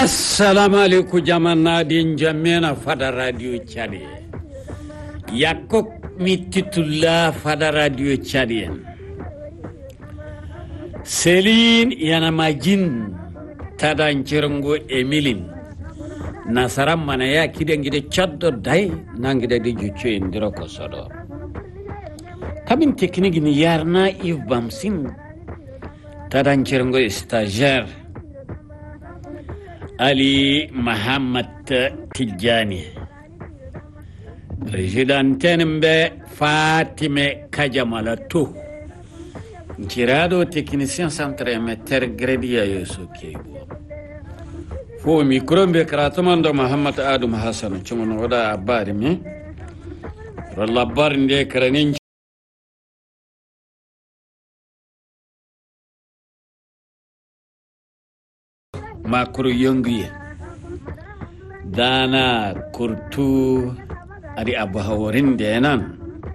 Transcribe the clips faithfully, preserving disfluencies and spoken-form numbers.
Assalamu alaikum jamana din jamena fada radio Chadi. Yakok mititullah fada radio Chadi. Selin yana majin tadan cirengo Emilin. Nasaram mana ya kiden gide chaddo dai nangide di juche indiro kosodo. Kabin teknik ni yarna if bamsin tadan cirengo stagiaire Ali Muhammad Tijani Rejidanten be Fatime Kajamalatu Girado technicien centre meter gredia yosuke Fo micrombe kratomando Muhammad Adum Hassan chumono wada abari mi Rallabar inde kranin makuru yongiye dana kurtu ari abu hawarin da yanan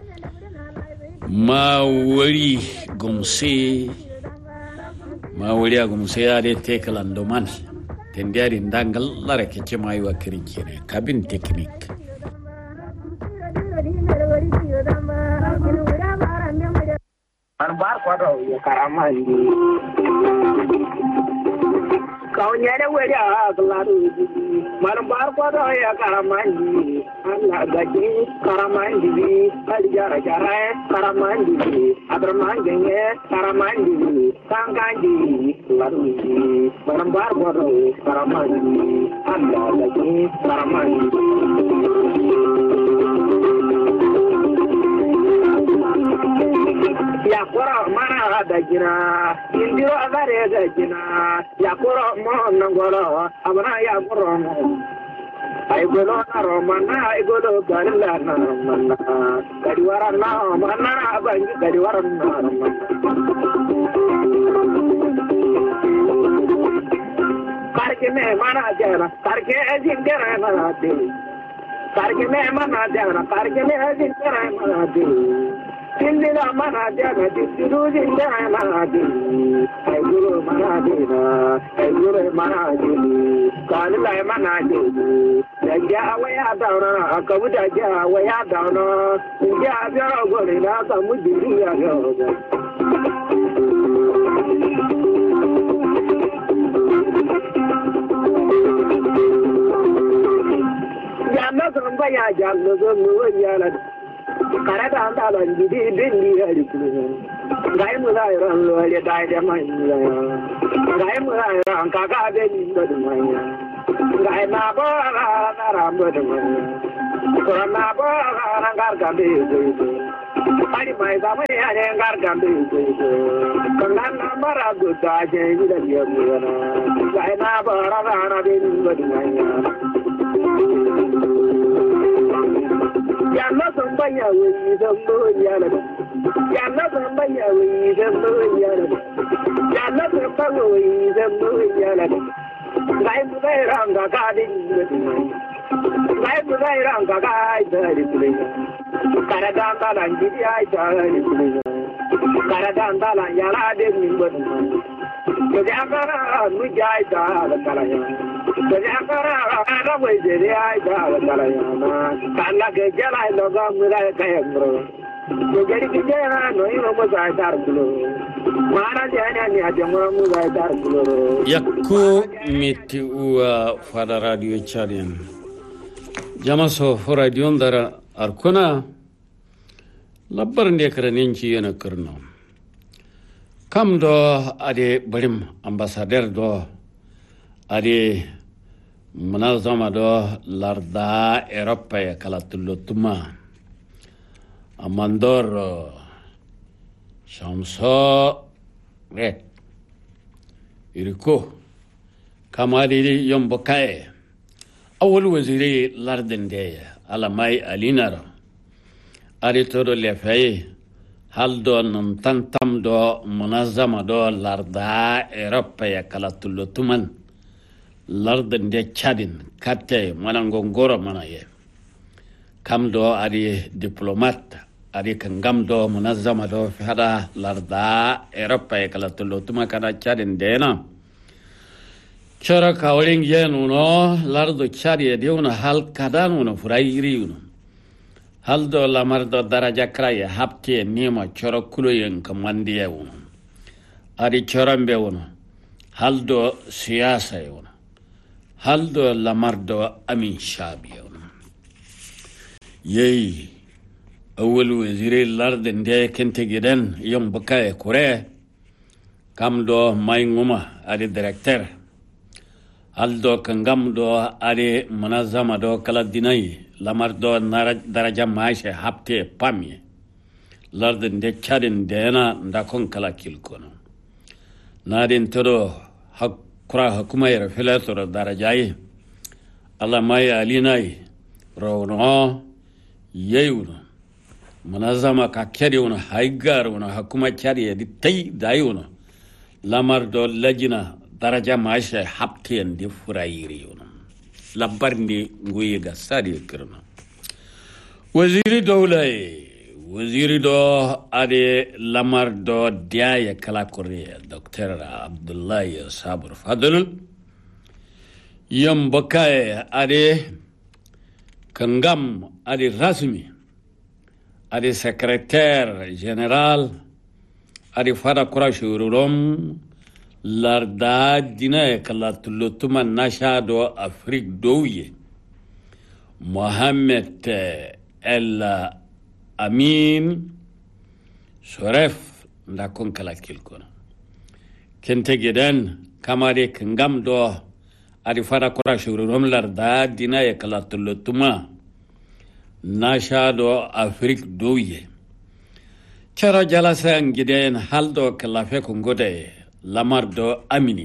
ma wari gumse ma wari gumse ya de tekalan doman tendari dangal lare kece mai wa kirkire kabin teknik an bar kwado ya karamandi kau nyada wede aglaru malam bar kwado ya karamandi Allah gaji karamandi aljara jara karamandi abramangenge karamandi sangandi laru malam bar kwado karamandi Allah gaji karamandi ya koro mana ada jina indiro agare ada jina ya koro mo nangolo abana ya koro mo ay golo naro mana ay golo galilla naro mana kadiwara na mana abangi kadiwara na karke me mana jana karke jingera na de karke me mana jana karke me jingera na de Indira mana jaga disiru indira mana di, ay guru mana di na, ay guru mana di, kalila mana di, jaga awaya dauna, akabu jaga awaya dauna, jaga gori na kamu diri ya jaga. Jangan sampai ya jangan semua jalan. Karena anda lagi di di hari ini, gaya mulai orang luar daya dia main mulai, gaya mulai orang kakak ada di mana, gaya nabo orang orang berdemanya, orang nabo orang karga itu, hari mai sama ya yang karga itu, kenal nama ragu saja ini dia mulai, gaya nabo orang orang ada di mana. Yana sambaya wei zambo yana yana sambaya wei zambo yana yana sambaya wei zambo yana gai budai ranga gadin gai budai ranga gai dari pulai karadanda lanjidi ai dari pulai karadanda lan yala de nimbad jadi akara nujai da kalaya jadi akara ada wei jadi ai da kalaya kala ke jala loga mulai kaya bro jadi kijana no ino mo sai dar bro mana jana ni aja mo mo sai dar bro yakko meti uwa fada radio Chadian jamaso radio ndara arkona labbar ne karaninci yana kurno kam do ade barim ambassadeur do ade munazama do larda Eropa ya kala tulutuma amandor shamso red iriko kamari yombo kai awul waziri lardin de alamai alinara ade todo le fay haldo nan tantam do munazama do larda Eropa ya kala tulutuman lardin de Chadin kate manangongoro manaye kam do ari diplomat ari kangam do munazzama do fi hada larda Eropa e kala tulutuma kana Chadin dena chora kawling yen uno lardo chari de una hal kadan uno furairi uno haldo lamardo daraja kraye hapte nima chora kulo yen kamandi uno ari chorambe uno haldo siyasa uno haldo lamardo amin shabi uno yei awul waziri larden de kente gidan yom bakaye kure kamdo mai nguma ari director aldo kangam do ari munazama do kala dinai lamar do daraja maisha hapte pamye larden de charin dena ndakon kala kilkono nadin todo hakura hukuma yara filator darajai alla mai alinai rono yeyuno munazama ka kedi uno haigar uno hukuma chari di tai dayuno lamar do lajina daraja maisha hapti ndi furayiri yono labarndi nguyi ga sadi kirno waziri dawlay waziri do ade lamar do diaya kala kore docteur abdullahi sabur fadl yam bakaye ade kangam ade rasmi ade secrétaire général ade fada kurashurum larda dina kala tulutuma nashado afrik douye mohammed el amin soref ndakon kala kilkono kente geden kamare kangam do ari fara kora shurum larda dina kala tulutuma nashado afrik douye chara jalasa ngiden haldo kala fe kongode lamardo amini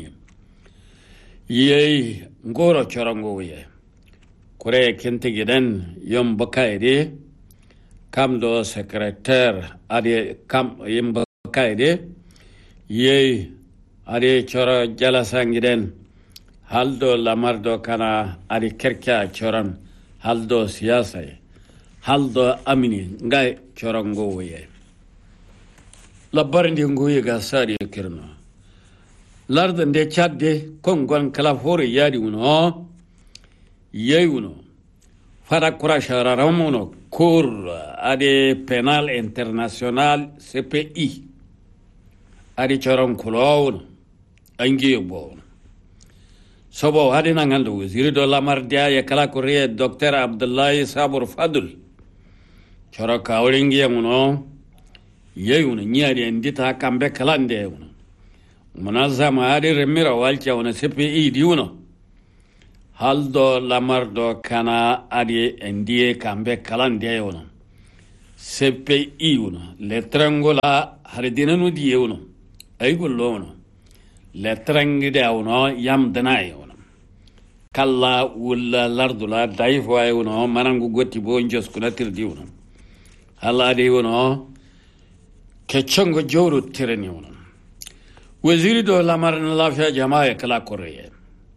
yey ngoro chorango ye kore kente gidan yom bakaide kamdo secrétaire ade kam yom bakaide yey ade choro jala sangiden haldo lamardo kana ade kerka choran haldo siyasa haldo amini ngai chorango ye labarndi ngoye ga sari kirno lardan de chadde kongon kala hore yadi uno yeyuno fara kura shararamuno kur ade penal international C P I ade choron kulawno angi bo sobo ade nangando waziri do lamardia ya kala kore docteur abdullahi sabur fadl choro kawlingi uno yeyuno nyaari ndita kambe kalande uno munazama adi remira walcha una C P I diuno haldo lamardo kana adi ndie kambe kalande uno C P I uno letrangola haridinanu die uno aygullo uno letrangide uno yam danai uno kalla wala lardula daifo ay uno manangu gotti bo njos kunatir di uno hala di uno kechongo joro tireni uno waziri do lamarin lafiya jama'a kala kore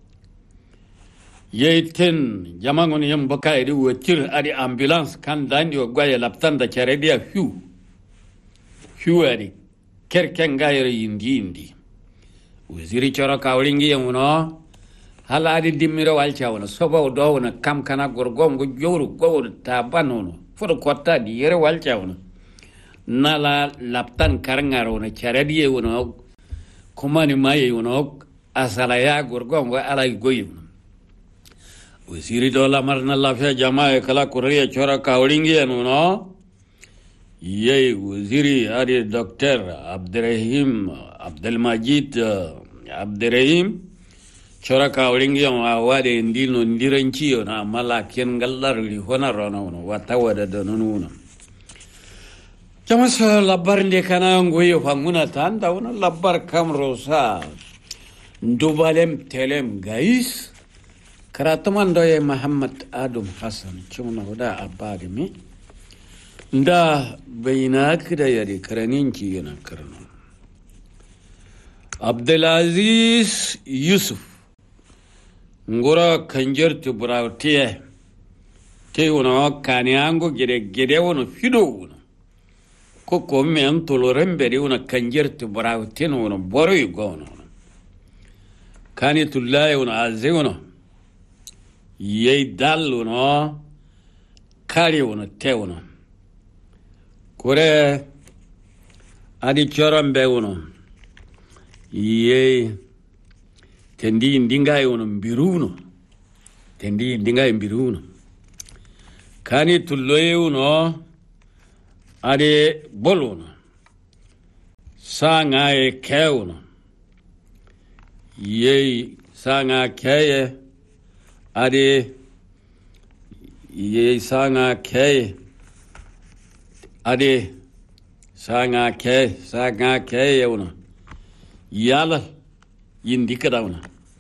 yeyten jamangon yam bakairi wotir adi ambulance kan dandi o gwaye laptan da charedia fiu fiu adi kerken gayre yindi yindi waziri choro kawlingi yamuno hala adi dimiro walcha wono sobo do wono kam kana gorgongo jowru gowru tabanono fodo kotta di yere walcha wono nala laptan karngaro wono charedia wono kumani mai uno asala ya gorgongo ala goyi waziri do lamarna lafiya jama'a kala kuriya chora kawlingi uno yey waziri ari docteur abdurrahim abdelmajid abdurrahim chora kawlingi wa wade ndino ndiranci na malakin gallar ri honaro no wata wada donuno Jamasa labar ndi kana ngoyo fanguna tanda una labar kamrosa ndubalem telem guys karatuman doye Muhammad Adam Hassan chuna hoda abadimi nda bayina kida yari karaninki yana karno Abdulaziz Yusuf ngora kanjer tu burawtiye te una kanyango gede gede wono fido wono koko men tolorembere una kanjer tu burawtino wono boroy gono kani tullaye wono aze wono yey dal wono kari wono te wono kore adi corombe wono yey tendi ndingaye wono mbiruno tendi ndingaye mbiruno kani tulloye wono adi bol wono sanga e kewno yey sanga keye adi yey sanga keye adi sanga keye sanga keye wono yala yindi kadawna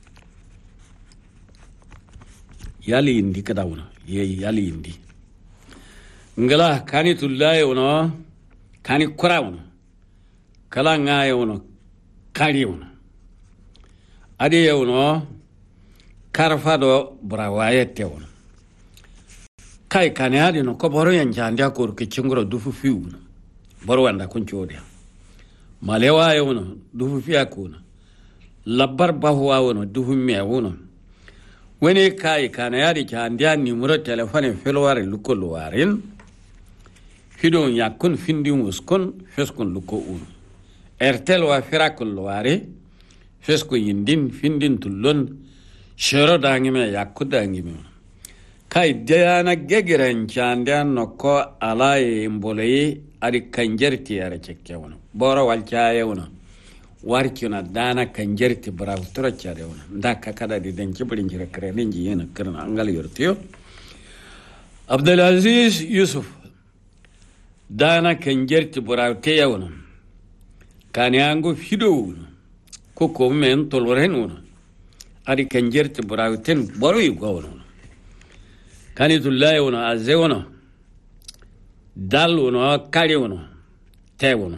yali yindi kadawna yey yali yindi ngala kani tullaye wono kani kurawno kala ngaye wono kari wono adi wono karfado brawayete wono kai kane adi no ko boro yan jande akor ke chingoro dufu fiuno boro wanda kun chodia malewa wono dufu fiya kuna labbar bahwa wono dufu me wono woni kai kane adi jande numero telephone felware lukolo warin hidon yakun findi muskon feskon luko uno ertel wa firakul wari fesko yindin findin tullon shero dangime yakuda ngime kai dayana gegeren chandan nokko alay mbolay ari kanjerti yare cekke wono boro walcaaye wono warkina dana kanjerti braw toro ciade wono ndaka kada di den cibrin jira kreni ji yena krena angal yortiyo Abdul Aziz Yusuf dana kanjerti braw te wono kani ango fido ko ko men tolren wono ari kanjerti brawten boro yugo wono kani tullaye wono azze wono dal wono kari wono te wono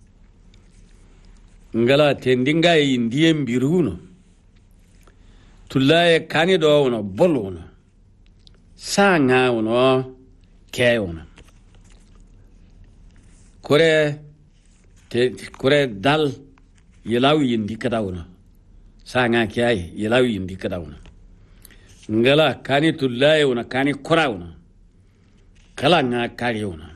ngala tendinga indiye mbiruno tullaye kani do wono bol wono sanga wono ke wono kore te kore dal yelaw yindi kadawna sanga kiyai yelaw yindi kadawna ngala kani tullaye wona kani korawna kala nga kariwna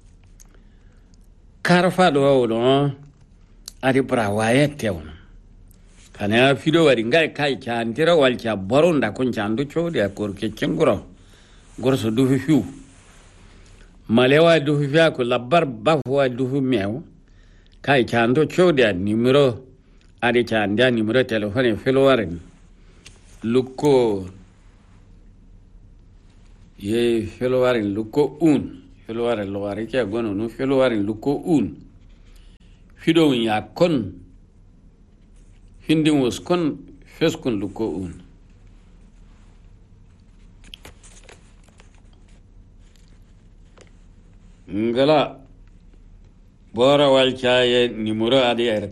karfa do wono ari brawaye tewna kana fido wari ngai kai chandira walcha boronda kon chandu chodi akor ke chenguro gorso dufu fiu malewa dufu fiya ko labbar bafwa dufu mew kai chando chodi numero ari chanda numero telephone felwaren lukko ye felwaren lukko un felwaren lowari ke gono no felwaren lukko un fido ya kon hindi was kon feskon lukko un ngala bora walcha ye numero adi